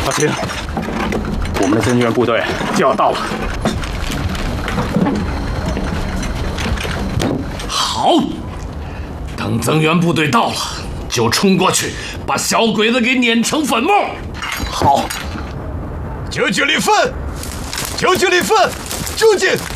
老秦，我们的增援部队就要到了。 好，等增援部队到了，就冲过去，把小鬼子给碾成粉末。 好， 9军立分，9军立分，出进。